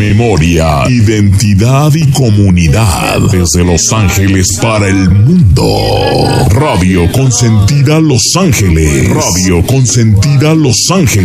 memoria, identidad y comunidad. Desde Los Ángeles para el mundo. Radio Consentida Los Ángeles. Radio Consentida Los Ángeles.